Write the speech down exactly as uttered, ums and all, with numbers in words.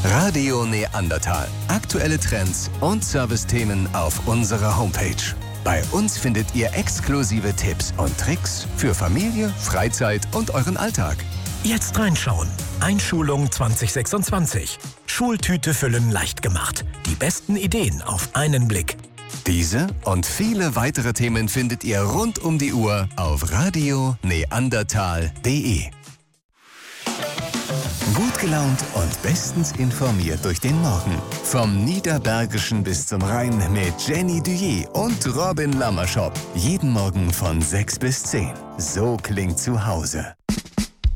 Radio Neandertal. Aktuelle Trends und Servicethemen auf unserer Homepage. Bei uns findet ihr exklusive Tipps und Tricks für Familie, Freizeit und euren Alltag. Jetzt reinschauen. Einschulung zwanzig sechsundzwanzig. Schultüte füllen leicht gemacht. Die besten Ideen auf einen Blick. Diese und viele weitere Themen findet ihr rund um die Uhr auf radio neandertal punkt de. Gut gelaunt und bestens informiert durch den Morgen. Vom Niederbergischen bis zum Rhein mit Jenny Duyé und Robin Lammerschop. Jeden Morgen von sechs bis zehn. So klingt zu Hause.